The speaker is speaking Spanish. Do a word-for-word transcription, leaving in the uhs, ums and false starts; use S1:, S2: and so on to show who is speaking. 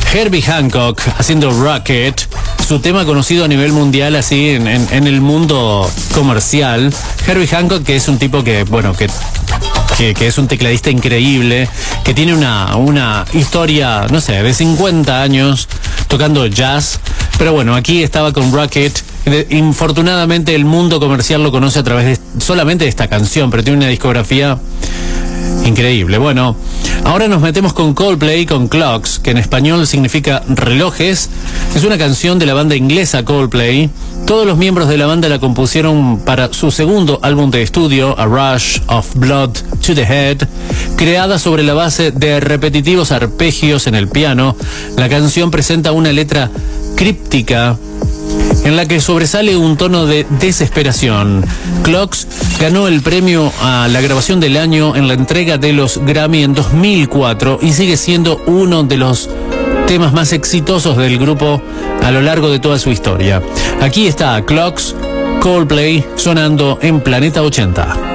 S1: Herbie Hancock haciendo Rocket, su tema conocido a nivel mundial, así en, en, en el mundo comercial. Herbie Hancock, que es un tipo que, bueno, que, que, que es un tecladista increíble, que tiene una, una historia, no sé, de cincuenta años tocando jazz. Pero bueno, aquí estaba con Rocket. Infortunadamente el mundo comercial lo conoce a través de, solamente de esta canción, pero tiene una discografía increíble. Bueno, ahora nos metemos con Coldplay, con Clocks, que en español significa relojes. Es una canción de la banda inglesa Coldplay. Todos los miembros de la banda la compusieron para su segundo álbum de estudio, A Rush of Blood to the Head. Creada sobre la base de repetitivos arpegios en el piano, la canción presenta una letra críptica en la que sobresale un tono de desesperación. Clocks ganó el premio a la grabación del año en la entrega de los Grammy en dos mil cuatro y sigue siendo uno de los temas más exitosos del grupo a lo largo de toda su historia. Aquí está Clocks, Coldplay, sonando en Planeta ochenta.